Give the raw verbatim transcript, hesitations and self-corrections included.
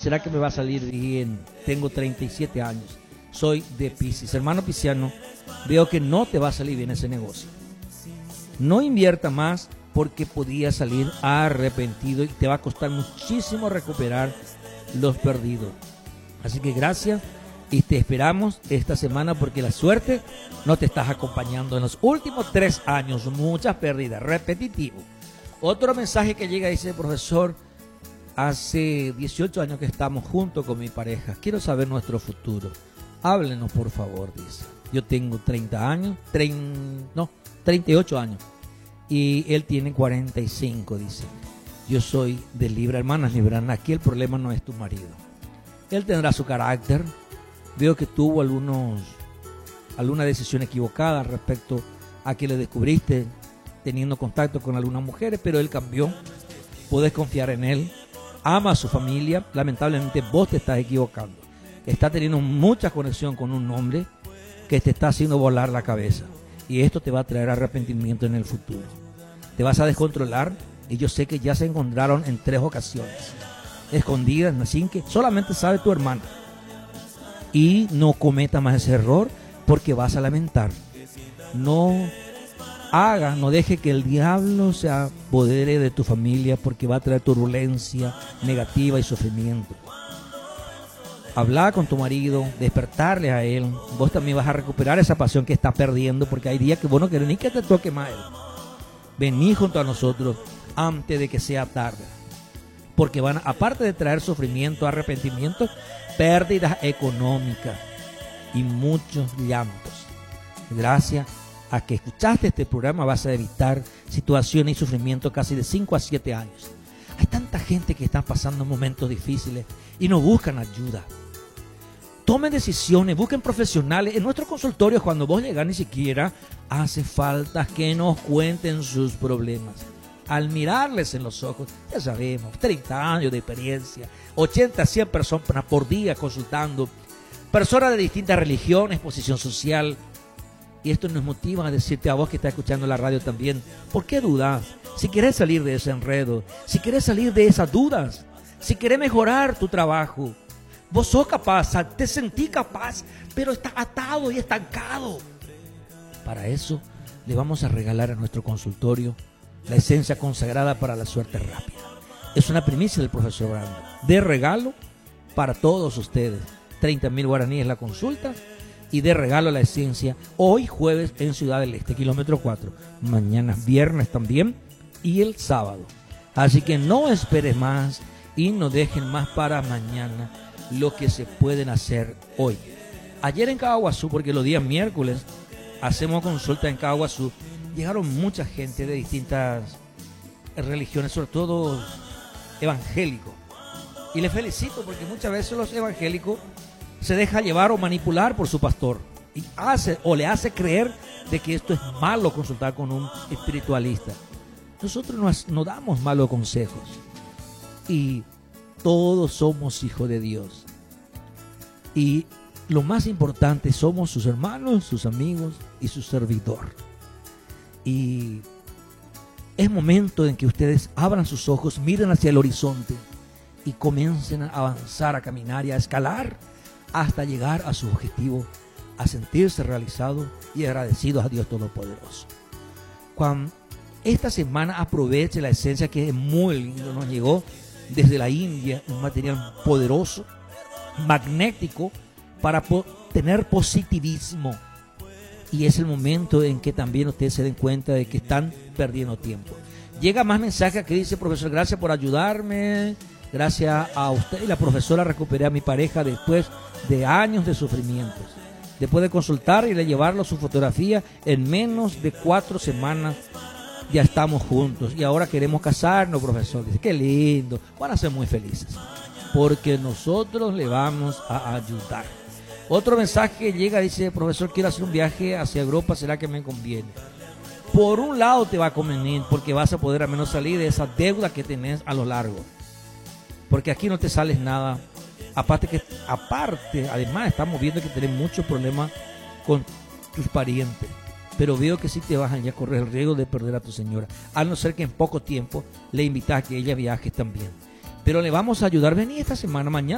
¿será que me va a salir bien? Tengo treinta y siete años, soy de Piscis. Hermano pisciano, veo que no te va a salir bien ese negocio. No invierta más porque podía salir arrepentido y te va a costar muchísimo recuperar los perdidos. Así que gracias y te esperamos esta semana porque la suerte no te estás acompañando en los últimos tres años. Muchas pérdidas, repetitivo. Otro mensaje que llega dice: profesor, hace dieciocho años que estamos juntos con mi pareja. Quiero saber nuestro futuro. Háblenos, por favor, dice. Yo tengo treinta años, trein, no, treinta y ocho años. Y él tiene cuarenta y cinco, dice. Yo soy de Libra. Hermanas libranas, aquí el problema no es tu marido. Él tendrá su carácter. Veo que tuvo algunos, alguna decisión equivocada respecto a que le descubriste teniendo contacto con algunas mujeres, pero él cambió. Podés confiar en él. Ama a su familia. Lamentablemente vos te estás equivocando. Está teniendo mucha conexión con un hombre que te está haciendo volar la cabeza. Y esto te va a traer arrepentimiento en el futuro. Te vas a descontrolar. Y yo sé que ya se encontraron en tres ocasiones escondidas, así que solamente sabe tu hermana. Y no cometa más ese error porque vas a lamentar. No haga, no deje que el diablo se apodere de tu familia porque va a traer turbulencia negativa y sufrimiento. Hablar con tu marido, despertarle a él. Vos también vas a recuperar esa pasión que estás perdiendo porque hay días que vos no querés ni que te toque más él. Vení junto a nosotros antes de que sea tarde. Porque van, aparte de traer sufrimiento, arrepentimiento, pérdidas económicas y muchos llantos. Gracias a que escuchaste este programa vas a evitar situaciones y sufrimiento casi de cinco a siete años. Hay tanta gente que está pasando momentos difíciles y no buscan ayuda. Tomen decisiones, busquen profesionales. En nuestro consultorio, cuando vos llegás, ni siquiera hace falta que nos cuenten sus problemas. Al mirarles en los ojos, ya sabemos, treinta años de experiencia, ochenta, cien personas por día consultando, personas de distintas religiones, posición social. Y esto nos motiva a decirte a vos que estás escuchando la radio también, ¿por qué dudas? Si querés salir de ese enredo, si querés salir de esas dudas, si querés mejorar tu trabajo, vos sos capaz, te sentís capaz, pero estás atado y estancado. Para eso le vamos a regalar a nuestro consultorio la esencia consagrada para la suerte rápida. Es una primicia del profesor Brando, de regalo para todos ustedes. treinta mil guaraníes la consulta y de regalo la esencia hoy jueves en Ciudad del Este, kilómetro cuatro. Mañana viernes también y el sábado. Así que no esperes más y no dejen más para mañana lo que se pueden hacer hoy. Ayer en Caguazú, porque los días miércoles hacemos consulta en Caguazú, llegaron mucha gente de distintas religiones, sobre todo evangélicos. Y les felicito porque muchas veces los evangélicos se dejan llevar o manipular por su pastor y hace o le hace creer de que esto es malo consultar con un espiritualista. Nosotros no, no damos malos consejos y todos somos hijos de Dios. Y lo más importante, somos sus hermanos, sus amigos y su servidor. Y es momento en que ustedes abran sus ojos, miren hacia el horizonte y comiencen a avanzar, a caminar y a escalar hasta llegar a su objetivo, a sentirse realizados y agradecidos a Dios Todopoderoso. Cuando esta semana aproveche la esencia que es muy lindo, nos llegó desde la India, un material poderoso, magnético, para po- tener positivismo. Y es el momento en que también ustedes se den cuenta de que están perdiendo tiempo. Llega más mensajes que dice: profesor, gracias por ayudarme. Gracias a usted y la profesora recuperé a mi pareja después de años de sufrimientos. Después de consultar y de llevarlo su fotografía, en menos de cuatro semanas ya estamos juntos. Y ahora queremos casarnos, profesor. Dice, qué lindo. Van a ser muy felices. Porque nosotros le vamos a ayudar. Otro mensaje que llega, dice: profesor, quiero hacer un viaje hacia Europa, ¿será que me conviene? Por un lado te va a convenir, porque vas a poder al menos salir de esa deuda que tenés a lo largo. Porque aquí no te sales nada. Aparte, que, aparte además estamos viendo que tenés muchos problemas con tus parientes. Pero veo que sí te vas a ya correr el riesgo de perder a tu señora. A no ser que en poco tiempo le invitas a que ella viaje también. Pero le vamos a ayudar. Vení esta semana, mañana.